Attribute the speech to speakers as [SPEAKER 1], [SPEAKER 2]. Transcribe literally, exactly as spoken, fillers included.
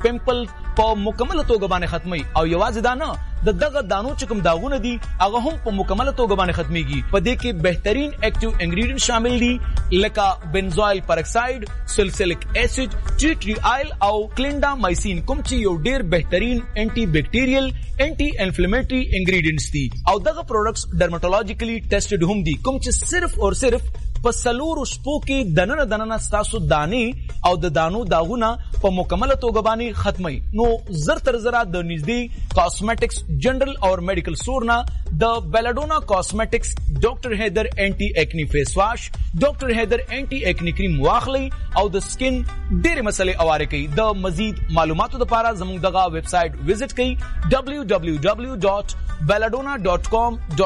[SPEAKER 1] پمپل په مکمل توګه باندې ختمي او یوازې دا نه د دغه دانو چې کوم داغونه دي هغه هم په مکمل توګه باندې ختميږي. په دې کې بهترین اکټیو انګریډینټ شامل دي لکه بنزوایل پرکساید، سلسلیک اسید، ټی ټری آیل او کلینډامایسین کوم چې یو ډیر بهترین انټي بیکټیریل انټي انفلیمیټری انګریډینټس دي او دغه پروډکټس ډرماټولوژیکلی ټیسټډ هم دي کوم چې صرف او صرف په سلورو شپو کې دننه دننه ستاسو دانې او د دانو داغونه په مکمل توګه باندې ختمي. نو زر تر زره د نږدې کاسمیټکس جنرال او میډیکل سٹور نه د بیلاډونا کاسمیټکس ډاکټر هیدر انټي ایکنی فیس واش، ډاکټر هیدر انټي ایکنی کریم واخلي او د سکن ډېرې مسلې اواره کوي. د مزید معلوماتو لپاره زموږ دغه ویب سټ وزټ کړئ ڈبلیو ڈبلیو ڈبلیو ڈاٹ بیلاډونا ڈاٹ کام.